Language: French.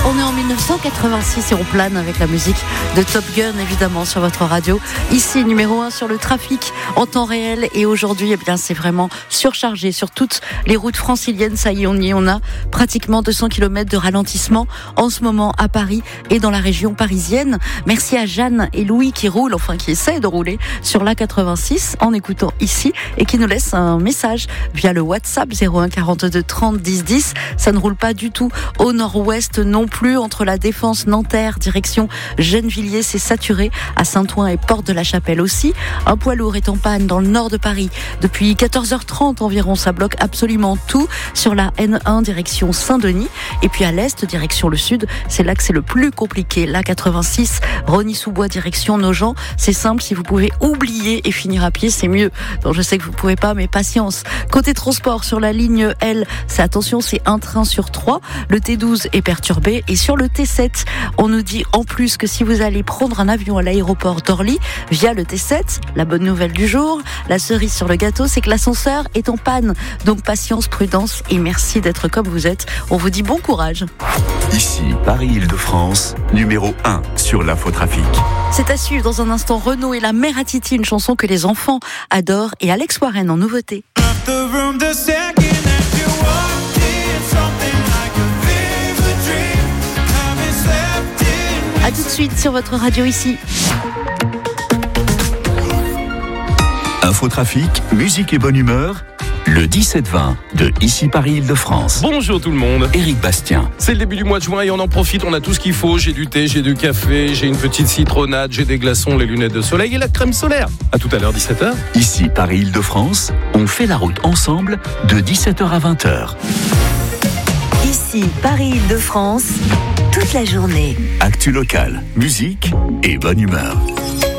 On est en 1986 et on plane avec la musique de Top Gun, évidemment, sur votre radio. Ici, numéro 1 sur le trafic en temps réel. Et aujourd'hui, c'est vraiment surchargé sur toutes les routes franciliennes. Ça y est, on a pratiquement 200 km de ralentissement en ce moment à Paris et dans la région parisienne. Merci à Jeanne et Louis qui roulent, qui essaient de rouler sur l'A86 en écoutant ici et qui nous laissent un message via le WhatsApp 01 42 30 10 10. Ça ne roule pas du tout au nord-ouest non plus, entre la Défense Nanterre direction Gennevilliers, c'est saturé, à Saint-Ouen et Porte de la Chapelle aussi. Un poids lourd est en panne dans le nord de Paris depuis 14h30 environ, ça bloque absolument tout sur la N1 direction Saint-Denis et puis à l'est direction le sud, c'est là que c'est le plus compliqué. La 86 Rosny-sous-Bois direction Nogent, c'est simple, si vous pouvez oublier et finir à pied, c'est mieux. Donc je sais que vous pouvez pas, mais patience. Côté transport sur la ligne L, c'est attention, c'est un train sur 3. Le T12 est perturbé et sur le T7, on nous dit en plus que si vous allez prendre un avion à l'aéroport d'Orly via le T7, la bonne nouvelle du jour, la cerise sur le gâteau, c'est que l'ascenseur est en panne. Donc patience, prudence et merci d'être comme vous êtes. On vous dit bon courage. Ici, Paris-Île-de-France, numéro 1 sur l'infotrafic. C'est à suivre dans un instant. Renaud et la mère à Titi, une chanson que les enfants adorent, et Alex Warren en nouveauté. A tout de suite sur votre radio ici. Infotrafic, musique et bonne humeur. Le 17-20 de Ici Paris-Île-de-France. Bonjour tout le monde. Éric Bastien. C'est le début du mois de juin et on en profite, on a tout ce qu'il faut. J'ai du thé, j'ai du café, j'ai une petite citronnade, j'ai des glaçons, les lunettes de soleil et la crème solaire. À tout à l'heure, 17h. Ici Paris-Île-de-France, on fait la route ensemble de 17h à 20h. Ici Paris-Île-de-France, toute la journée. Actu local, musique et bonne humeur.